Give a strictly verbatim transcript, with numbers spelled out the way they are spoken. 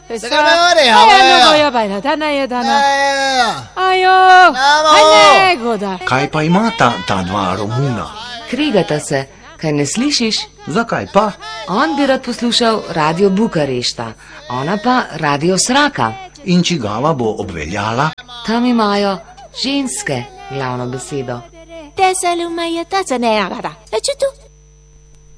Saka me ore, ha Aja, no bojo bajna, dana je dana. Ajo, ajne, goda. Kaj pa ima ta, ta dva Romuna? Krigata se, kaj ne slišiš? Zakaj pa? On bi rad poslušal radio Bukarešta, ona pa radio Sraka. In čigava bo obveljala? Tam imajo ženske glavno besedo. Te se lume je ta se ne agada. E če tu?